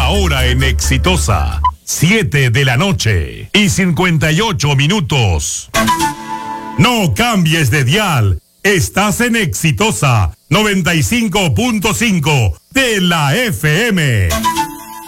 hora en Exitosa, 7:58 PM. No cambies de dial. Estás en Exitosa 95.5 de la FM.